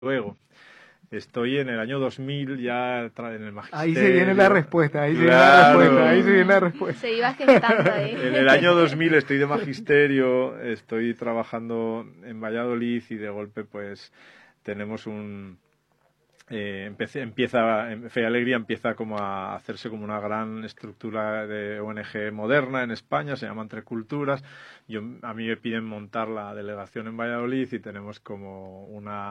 Luego, estoy en el año 2000 ya en el Ahí se viene la magisterio. respuesta, ahí se viene la Claro. respuesta, ahí se viene la respuesta. Se iba gestando ahí. En el año 2000 estoy de magisterio, estoy trabajando en Valladolid y de golpe pues tenemos Fe y Alegría empieza como a hacerse como una gran estructura de ONG moderna en España, se llama Entre Culturas. A mí me piden montar la delegación en Valladolid y tenemos como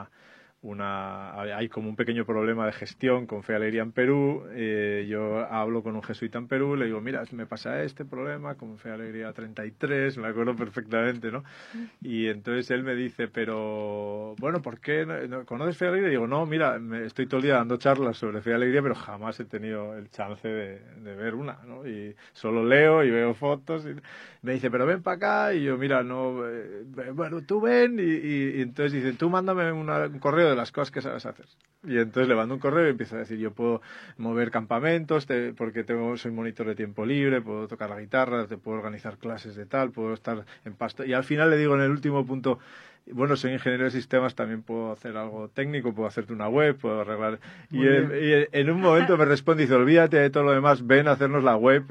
hay como un pequeño problema de gestión con Fe y Alegría en Perú. Yo hablo con un jesuita en Perú, le digo, mira, me pasa este problema con Fe y Alegría 33, me acuerdo perfectamente, ¿no? Y entonces él me dice, pero bueno, ¿por qué no conoces Fe y Alegría? Y digo, no, mira, estoy todo el día dando charlas sobre Fe y Alegría, pero jamás he tenido el chance de ver una, ¿no? Y solo leo y veo fotos. Y me dice, pero ven para acá. Y yo, mira, no, bueno, tú ven. Y entonces dice, tú mándame un correo de las cosas que sabes hacer. Y entonces le mando un correo y empiezo a decir, yo puedo mover campamentos porque soy monitor de tiempo libre, puedo tocar la guitarra, te puedo organizar clases de tal, puedo estar en pasto. Y al final le digo en el último punto, bueno, soy ingeniero de sistemas, también puedo hacer algo técnico, puedo hacerte una web, puedo arreglar. Y en un momento me responde y dice, olvídate de todo lo demás, ven a hacernos la web.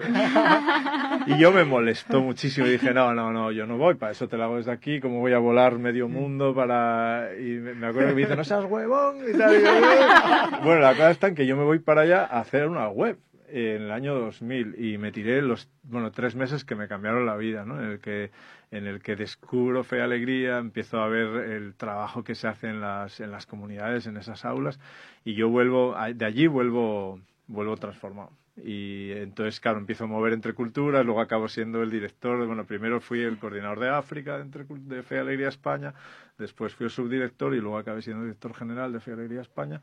Y yo me molestó muchísimo y dije, no, yo no voy, para eso te la hago desde aquí, como voy a volar medio mundo para... Y me acuerdo que me dice, no seas huevón y tal. Y bueno, la cosa está en que yo me voy para allá a hacer una web en el año 2000 y me tiré 3 meses que me cambiaron la vida, ¿no? En el que descubro Fe y Alegría, empiezo a ver el trabajo que se hace en las comunidades, en esas aulas, y yo de allí vuelvo transformado. Y entonces, claro, empiezo a mover Entre Culturas, luego acabo siendo el director, primero fui el coordinador de África de Fe y Alegría España, después fui el subdirector y luego acabé siendo director general de Fe y Alegría España.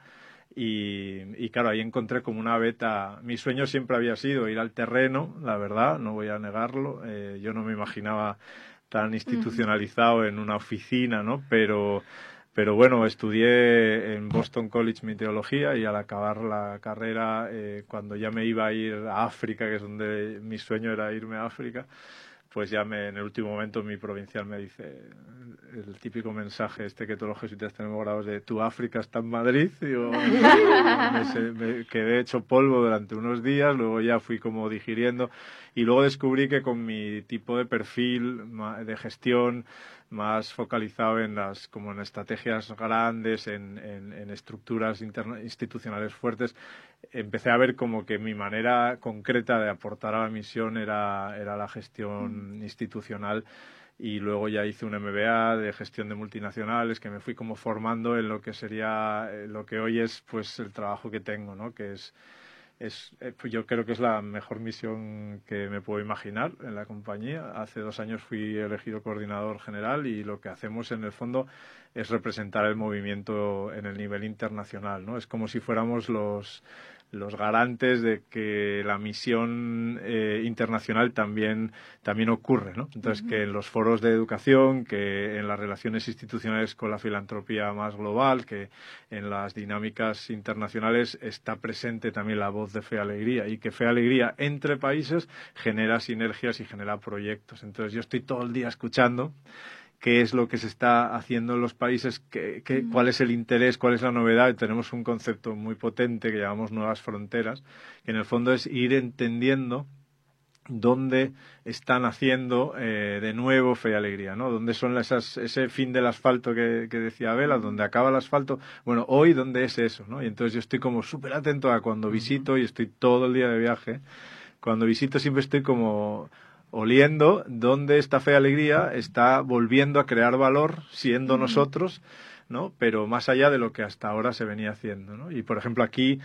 Y claro, ahí encontré como una beta. Mi sueño siempre había sido ir al terreno, la verdad, no voy a negarlo. Yo no me imaginaba tan institucionalizado en una oficina, ¿no? Pero bueno, estudié en Boston College meteorología y al acabar la carrera, cuando ya me iba a ir a África, que es donde mi sueño era irme a África, pues ya en el último momento mi provincial me dice el típico mensaje que todos los jesuitas tenemos grabados de tu África está en Madrid. Y yo, me quedé hecho polvo durante unos días, luego ya fui como digiriendo y luego descubrí que con mi tipo de perfil de gestión más focalizado en estrategias grandes, en estructuras institucionales fuertes, empecé a ver como que mi manera concreta de aportar a la misión era la gestión institucional. Y luego ya hice un MBA de gestión de multinacionales, que me fui como formando en lo que sería lo que hoy es pues el trabajo que tengo, ¿no? Que pues yo creo que es la mejor misión que me puedo imaginar en la compañía. Hace 2 años fui elegido coordinador general y lo que hacemos en el fondo es representar el movimiento en el nivel internacional, ¿no? Es como si fuéramos los garantes de que la misión internacional también ocurre, ¿no? Entonces, que en los foros de educación, que en las relaciones institucionales con la filantropía más global, que en las dinámicas internacionales está presente también la voz de Fe y Alegría, y que Fe y Alegría entre países genera sinergias y genera proyectos. Entonces, yo estoy todo el día escuchando qué es lo que se está haciendo en los países, cuál es el interés, cuál es la novedad. Y tenemos un concepto muy potente que llamamos nuevas fronteras, que en el fondo es ir entendiendo dónde están haciendo de nuevo Fe y Alegría, ¿no? Dónde son ese fin del asfalto que decía Abela, donde acaba el asfalto. Bueno, hoy, ¿dónde es eso, no? Y entonces yo estoy como súper atento a cuando visito, y estoy todo el día de viaje. Cuando visito siempre estoy como oliendo dónde esta Fe y Alegría está volviendo a crear valor siendo nosotros, ¿no? Pero más allá de lo que hasta ahora se venía haciendo, ¿no? Y por ejemplo aquí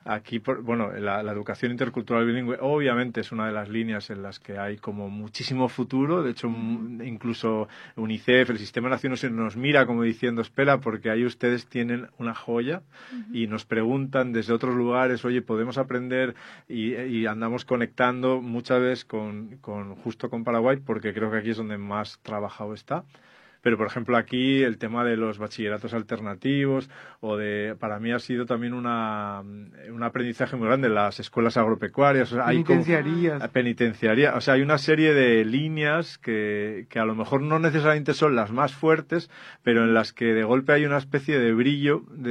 la educación intercultural bilingüe obviamente es una de las líneas en las que hay como muchísimo futuro. De hecho, incluso UNICEF, el Sistema de Naciones Unidas, nos mira como diciendo, espera, porque ahí ustedes tienen una joya, y nos preguntan desde otros lugares, oye, podemos aprender, y andamos conectando muchas veces justo con Paraguay, porque creo que aquí es donde más trabajado está. Pero, por ejemplo, aquí el tema de los bachilleratos alternativos para mí ha sido también un aprendizaje muy grande, las escuelas agropecuarias. O sea, penitenciaría. O sea, hay una serie de líneas que a lo mejor no necesariamente son las más fuertes, pero en las que de golpe hay una especie de brillo